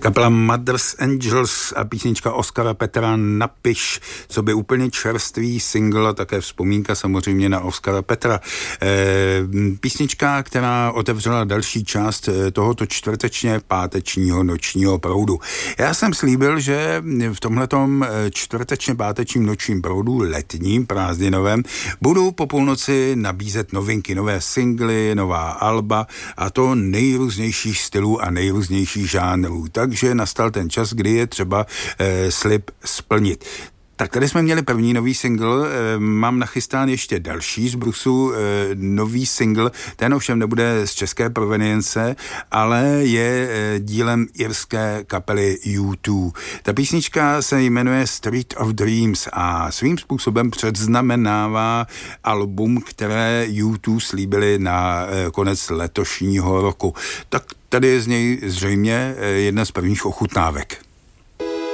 Kapela Mother's Angels a písnička Oskara Petra Napiš, co by úplně čerstvý single a také vzpomínka samozřejmě na Oskara Petra. Písnička, která otevřela další část tohoto čtvrtečně pátečního nočního proudu. Já jsem slíbil, že v tomhletom čtvrtečně pátečním nočním proudu, letním, prázdninovém, budu po půlnoci nabízet novinky, nové singly, nová alba a to nejrůznějších stylů a nejrůznějších žánrů. Takže nastal ten čas, kdy je třeba slib splnit. Tak tady jsme měli první nový single, mám nachystán ještě další z brusu, nový single, ten ovšem nebude z české provenience, ale je dílem irské kapely U2. Ta písnička se jmenuje Street of Dreams a svým způsobem předznamenává album, které U2 slíbili na konec letošního roku. Tak tady je z něj zřejmě jedna z prvních ochutnávek.